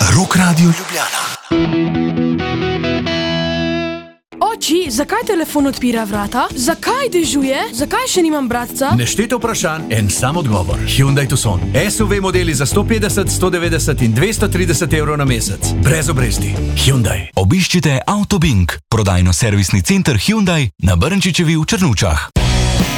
Rock Radio Ljubljana. Oči, zakaj telefon odpira vrata? Zakaj dežuje? Zakaj še nimam bratca? Nešteto vprašanj, en sam odgovor. Hyundai Tucson. SUV modeli za 150, 190 in 230 evrov na mesec. Brez obresti. Hyundai. Obiščite Autobink, prodajno-servisni center Hyundai na Brnčičevi v Črnučah.